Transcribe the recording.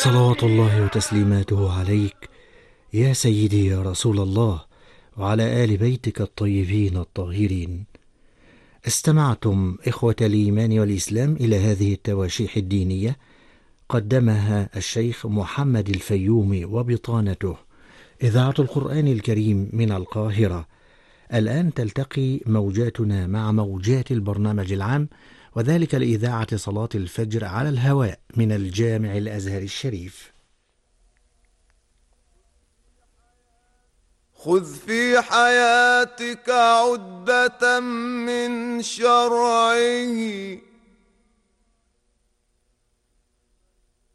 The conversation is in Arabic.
صلوات الله وتسليماته عليك يا سيدي يا رسول الله، وعلى آل بيتك الطيبين الطاهرين. استمعتم إخوة الإيمان والإسلام إلى هذه التواشيح الدينية قدمها الشيخ محمد الفيومي وبطانته، إذاعة القرآن الكريم من القاهرة. الآن تلتقي موجاتنا مع موجات البرنامج العام، وذلك لإذاعة صلاة الفجر على الهواء من الجامع الأزهر الشريف. خذ في حياتك عدة من شرعه